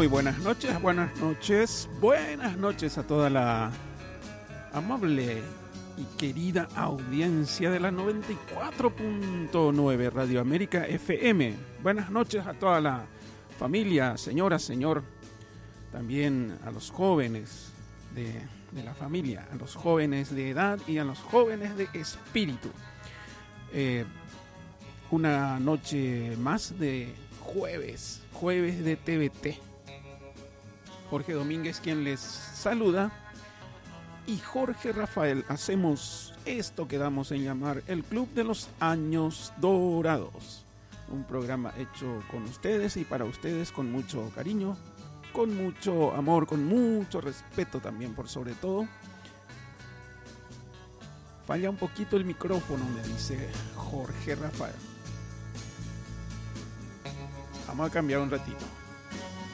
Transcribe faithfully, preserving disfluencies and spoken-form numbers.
Muy buenas noches, buenas noches, buenas noches a toda la amable y querida audiencia de la noventa y cuatro punto nueve Radio América F M. Buenas noches a toda la familia, señora, señor, también a los jóvenes de, de la familia, a los jóvenes de edad y a los jóvenes de espíritu. Eh, una noche más de jueves, jueves de T V T. Jorge Domínguez quien les saluda y Jorge Rafael hacemos esto que damos en llamar el Club de los Años Dorados, un programa hecho con ustedes y para ustedes con mucho cariño, con mucho amor, con mucho respeto también por sobre todo. Falla un poquito el micrófono, me dice Jorge Rafael. Vamos a cambiar un ratito.